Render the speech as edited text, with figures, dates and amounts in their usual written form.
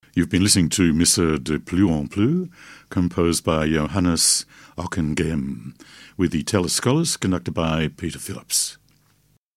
You've been listening to Missa de Plus en Plus, composed by Johannes Ockenghem, with the Telescholas conducted by Peter Phillips.